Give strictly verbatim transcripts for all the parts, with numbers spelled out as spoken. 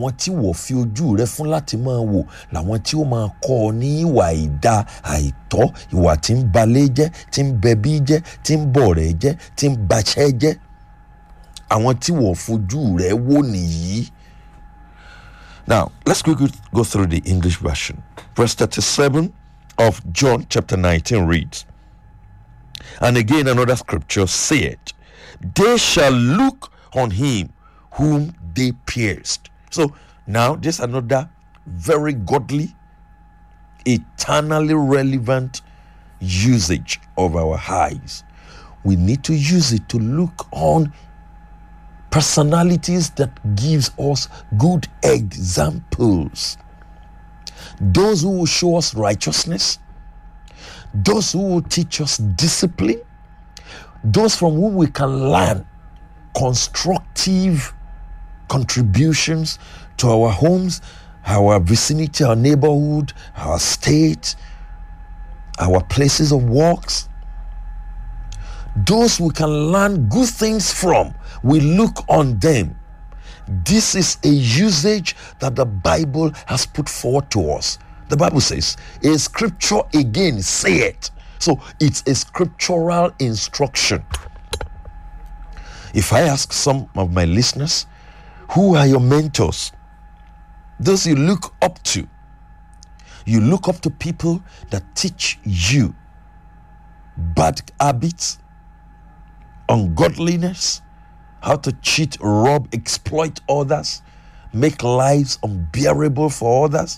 àwọn tí wọ́n fi ojú rẹ fún láti máa wò làwọn tí ó máa kọ́ ọ ní ìwà ìdá àìtọ́, ìwà tí ń balẹ̀ jẹ́, tí ń bẹbí jẹ́, tí ń bọ̀rẹ̀ jẹ́, tí ń baṣẹ́ jẹ́. Àwọn tí wọ́n fojú rẹ wò nìyí. Now, let's quickly go through the English version. Verse thirty-seven of John chapter nineteen reads, "And again another scripture saith, They shall look on him whom they pierced." So now this is another very godly, eternally relevant usage of our eyes. We need to use it to look on personalities that gives us good examples. Those who will show us righteousness, those who will teach us discipline, those from whom we can learn constructive contributions to our homes, our vicinity, our neighborhood, our state, our places of works. Those we can learn good things from, we look on them. This is a usage that the Bible has put forward to us. The Bible says, a scripture again say it. So it's a scriptural instruction. If I ask some of my listeners, who are your mentors? Those you look up to. You look up to people that teach you bad habits, ungodliness, how to cheat, rob, exploit others, make lives unbearable for others.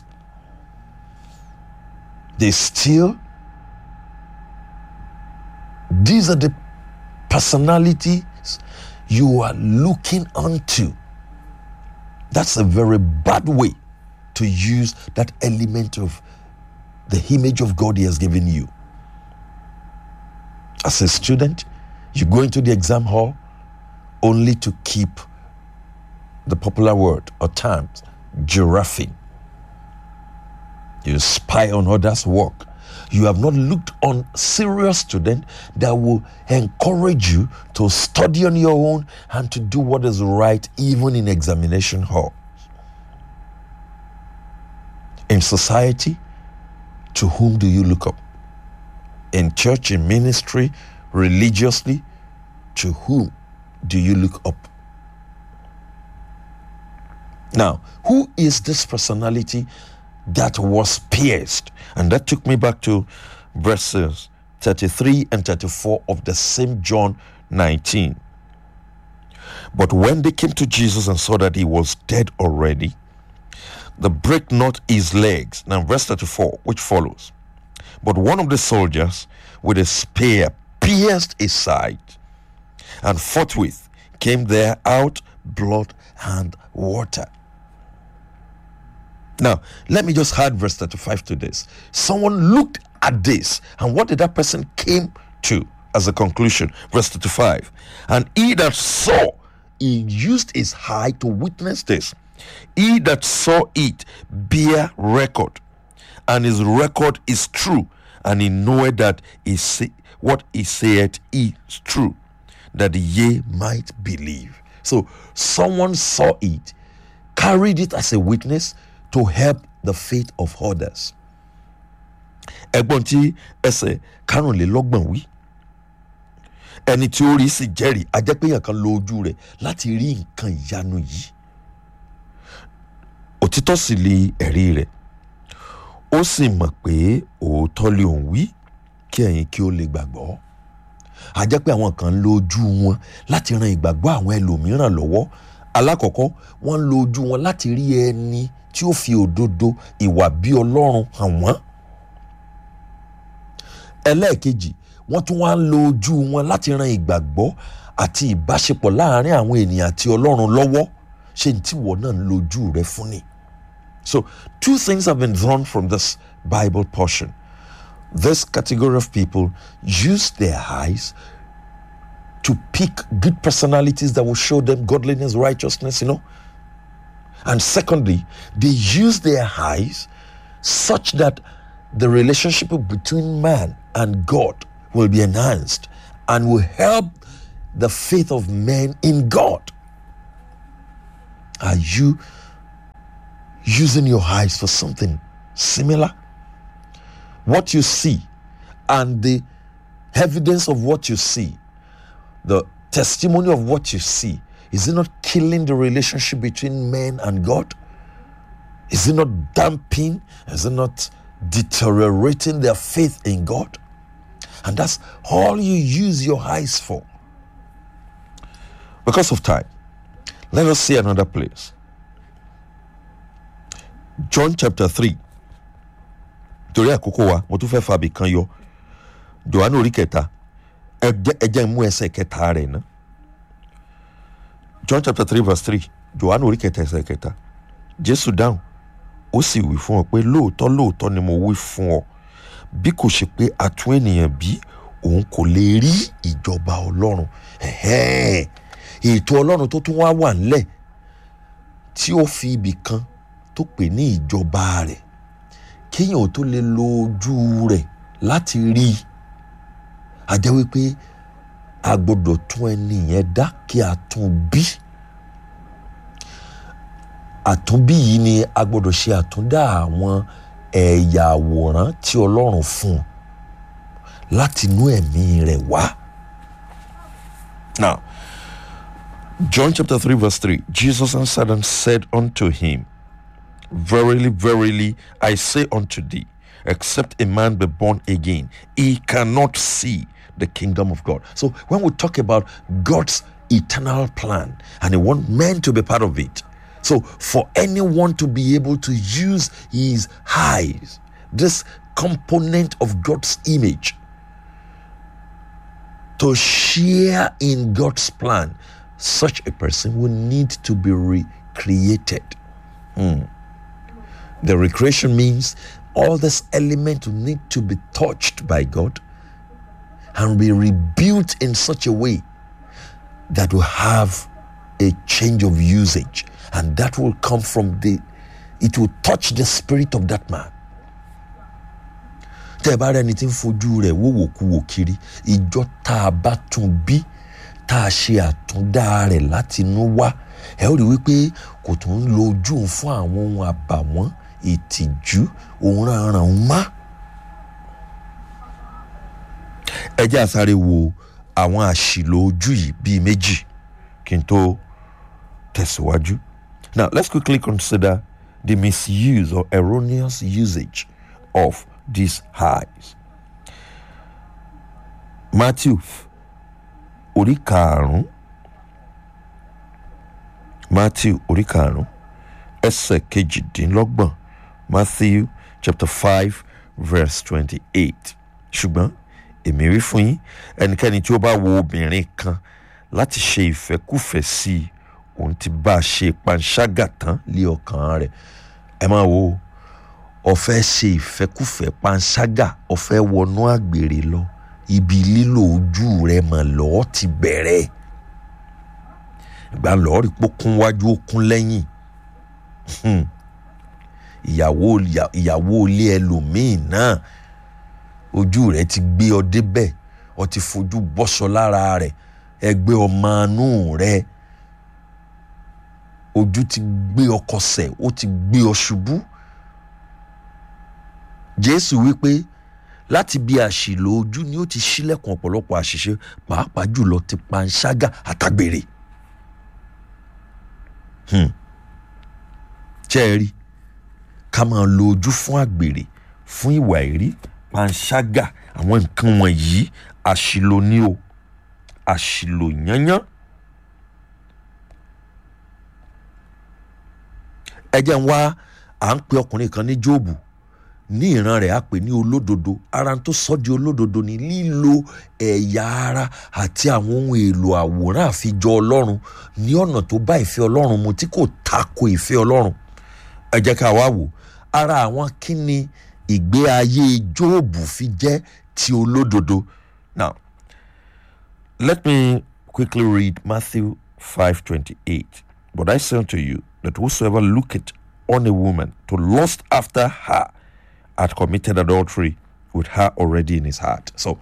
They steal. These are the personalities you are looking onto. That's a very bad way to use that element of the image of God He has given you. As a student, you go into the exam hall only to keep the popular word or term, giraffing. You spy on others' work. You have not looked on serious students that will encourage you to study on your own and to do what is right even in examination hall. In society, to whom do you look up? In church, in ministry, religiously, to whom do you look up? Now, who is this personality that was pierced? And that took me back to verses thirty-three and thirty-four of the same John nineteen. But when they came to Jesus and saw that he was dead already, they brake not his legs. Now verse thirty-four, which follows. But one of the soldiers with a spear pierced his side, and forthwith came there out blood and water. Now, let me just add verse thirty-five to this. Someone looked at this, and what did that person came to as a conclusion? Verse thirty-five. And he that saw, he used his eye to witness this. He that saw it bear record, and his record is true, and he knoweth that he say, what he saith is true, that ye might believe. So someone saw it, carried it as a witness to help the faith of others. Ẹgbọ́n tí ẹsẹ̀ karùnlélọ́gbọ̀n wí. Ẹni tí ó rí sì jẹ́rìí, a jẹ́ pé èèyàn kan lo ojú rẹ̀ láti rí nǹkan ìyanu yìí. Òtítọ́ sì li ẹ̀rí rẹ̀. Ó sì mọ̀ pé òótọ́ lé òun wí kí ẹ̀yin kí ó lè gbàgbọ́. A jẹ́ pé àwọn kan lo ojú wọn láti ran ìgbàgbọ́ àwọn ẹlòmíràn lọ́wọ́. Alákọ̀ọ́kọ́, wọ́n lo ojú wọn láti rí ẹni tí ó fi òdodo ìwà bí Ọlọ́run hàn wọ́n. Ẹlẹ́ẹ̀kejì, wọ́n tún wá ń lo ojú wọn láti ran ìgbàgbọ́ àti ìbáṣepọ̀ láàárín àwọn ènìyàn àti Ọlọ́run lọ́wọ́. Ṣé ní tí wọ́n náà ń lo ojú rẹ fún ni? So, two things have been drawn from this Bible portion. This category of people use their eyes to pick good personalities that will show them godliness, righteousness, you know. And secondly, they use their eyes such that the relationship between man and God will be enhanced and will help the faith of men in God. Are you using your eyes for something similar? What you see and the evidence of what you see, the testimony of what you see, is it not killing the relationship between man and God? Is it not damping? Is it not deteriorating their faith in God? And that's all you use your eyes for. Because of time, let us see another place. John chapter three. Torí àkókò wa, mo tún fẹ́ fa bìkan yọ. Jòhánù orí kẹta. Ẹ jẹ́ mú ẹsẹ̀ kẹta rẹ̀ ná. John chapter three verse three. Jòhánù orí kẹta ẹsẹ̀ kẹta. Jésù dáhùn. Ó sì wí fún ọ pé lóòótọ́ lóòótọ́ ni mo wí fún ọ. Bí kò ṣe pé a tún ènìyàn bí, òun kò lè rí ìjọba Ọlọ́run. Ẹ̀hẹ́n. Ètò Ọlọ́run tó tún wá wà nílẹ̀ tí ó fi ibì kan tó pè ní ìjọba rẹ̀, kéèyàn ò tó lè lo ojú rẹ̀ láti rí i. A jẹ́ wípé a gbọ́dọ̀ tún ẹni yẹn dá kí a tún bí. Àtúnbí yìí ni a gbọ́dọ̀ ṣe àtúndá àwọn ẹ̀yà àwòrán tí Ọlọ́run fún láti inú ẹ̀mí rẹ̀ wá. Now, John chapter three verse three, Jesus answered and said unto him, Verily, verily, I say unto thee, except a man be born again, he cannot see the kingdom of God. So when we talk about God's eternal plan and he wants men to be part of it, so for anyone to be able to use his eyes, this component of God's image, to share in God's plan, such a person will need to be recreated. Hmm. The recreation means all this element will need to be touched by God and be rebuilt in such a way that will have a change of usage, and that will come from the, it will touch the spirit of that man. Tẹ́ ẹ bá rẹ ẹni tí ń fojú rẹ̀ wòwò kú wò kiri, ìjọ tá a bá tún bí, tá a ṣe àtúndá rẹ̀ láti inú wá, ẹ ó rí wípé kò tún ń lo ojú fún àwọn ohun àbàwọ́n, ìtìjú, òun ràn má. Ẹ jẹ́ àsáré wo àwọn àṣìlò ojú yìí bíi méjì kí n tó tẹ̀síwájú. Now, let's quickly consider the misuse or erroneous usage of these eyes. Matthew orí karùn-ún Matthew orí karùn-ún ẹsẹ̀ kejìdínlọ́gbọ̀n. Matthew chapter five verse twenty-eight. Ṣùgbọ́n èmi wí fún yín, ẹnikẹ́ni tí ó bá wo obìnrin kan láti ṣe ìfẹ́kúfẹ̀ẹ́ sí i, òun ti bá a ṣe panṣágà tán lé ọkàn rẹ̀. Ẹ máa wo, ó fẹ́ ṣe ìfẹ́kúfẹ̀ẹ́ panṣágà, ó fẹ́ wọnú àgbèrè lọ, ibi lílo ojú rẹ̀ mọ̀ lọ́ọ́ ti bẹ̀rẹ̀. Ìgbà lọ́ọ́ rí pé ó kún wájú ó kún lẹ́yìn. ìyàwó ìyàwó ilé ẹlòmíì náà, ojú rẹ̀ ti gbé ọ débẹ̀, ọ ti fojú bọ́ṣọ lára rẹ̀, ẹgbẹ́ ọmọ inú rẹ̀, ojú ti gbé ọ kọsẹ̀, ó ti gbé ọ ṣubú. Jésù wípé láti bí àṣìlò ojú ni ó ti ṣílẹ̀kùn ọ̀pọ̀lọpọ̀ àṣìṣe, pàápàá jùlọ ti panṣágà àtàgbèrè. Hmm. Ṣé ẹ rí? Ká máa lo ojú fún àgbèrè, fún ìwà ìrí, panṣágà, àwọn nǹkan wọ̀nyí àṣìlò ni o, àṣìlò yányán. Ẹ jẹ́ n wá, à ń pe ọkùnrin kan ní Jóòbù, ní ìran rẹ̀ á pè ní olódodo. Ara tó sọ di olódodo ni lílo ẹ̀yà ara àti àwọn ohun èlò àwòrán àfijọ́ Ọlọ́run ní ọ̀nà tó bá ìfẹ́ Ọlọ́run mu tí kò tako ìfẹ́ Ọlọ́run. Ẹ jẹ́ ká wá wò, ara àwọn kíni ìgbé ayé Jóòbù fi jẹ́ ti olódodo. Now, let me quickly read Matthew five twenty-eight. But I say unto you that whosoever looketh on a woman to lust after her hath committed adultery with her already in his heart. So,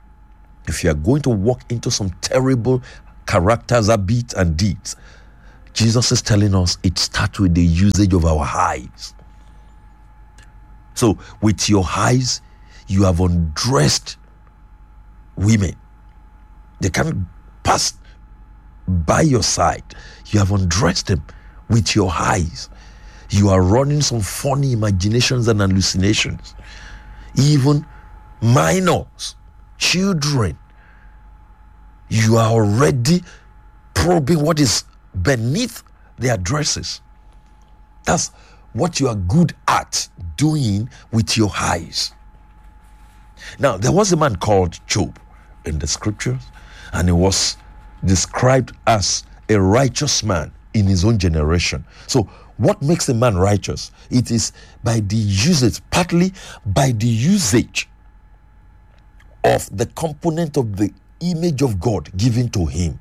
if you are going to walk into some terrible characters, habits, and deeds, Jesus is telling us it starts with the usage of our eyes. So with your eyes, you have undressed women. They can't pass by your side. You have undressed them with your eyes. You are running some funny imaginations and hallucinations. Even minors, children, you are already probing what is beneath their dresses. That's what you are good at doing with your eyes. Now, there was a man called Job in the scriptures, and he was described as a righteous man in his own generation. So what makes a man righteous? It is by the usage, partly by the usage of the component of the image of God given to him.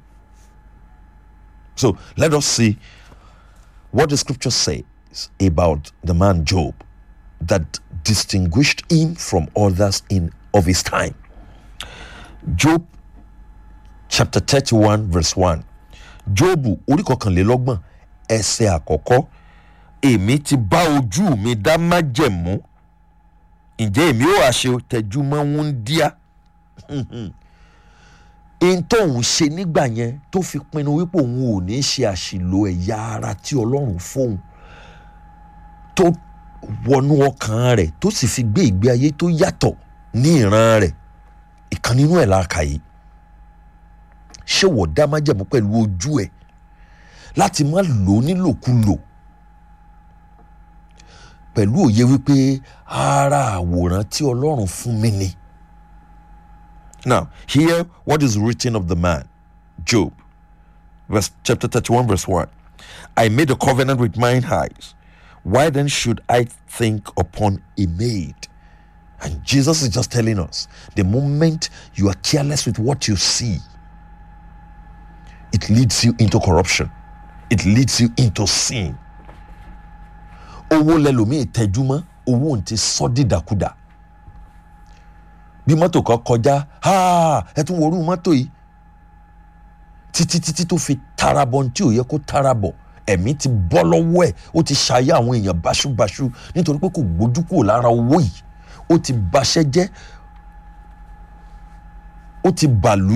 So let us see what the scripture says about the man Job that distinguished him from others in of his time. Job chapter thirty-one verse one. Jobu orí kọkànlélọ́gbọ̀n ẹsẹ̀ àkọ́kọ́. Èmi ti bá ojú mi dá májẹ̀mú. Ǹjẹ́ èmi ó àṣẹ tẹjúmọ́ wúndíá? Ihun tóun ṣe nígbà yẹn tó fi pinnu wípé òun ò ní ṣe àṣìlò ẹ̀yà ara tí Ọlọ́run fóun, tó wọnú ọkàn rẹ̀ tó sì fi gbé ìgbé ayé tó yàtọ̀ ní ìran rẹ̀. Ìkan nínú ẹ̀ la kà yìí. Ṣé wọ́n dá májẹ̀mú pẹ̀lú ojú ẹ̀ láti má lò ó nílòkulò, pẹ̀lú òye wípé ara àwòrán tí Ọlọ́run fún mi ni? Now, hear what is written of the man, Job. Verse, chapter thirty-one, verse one. I made a covenant with mine eyes. Why then should I think upon a maid? And Jesus is just telling us, the moment you are careless with what you see, it leads you into corruption. It leads you into sin. Owó lẹ́lòmíì tẹjúmọ́, owó ń ti sọ dídàkudà. Bí mọ́tò kan kọjá, ha, ẹ tún worú mọ́tò yìí. Títí títí tó fi tarabọ̀ tí ò yẹ kó tarabọ̀. Ẹ̀mí ti bọ́ lọ́wọ́ ẹ̀, ó ti ṣayé àwọn èèyàn báṣubàṣu nítorí pé kò gbójú kúrò lára owó yìí. Ó ti baṣẹ́ jẹ́, ó ti bàlú.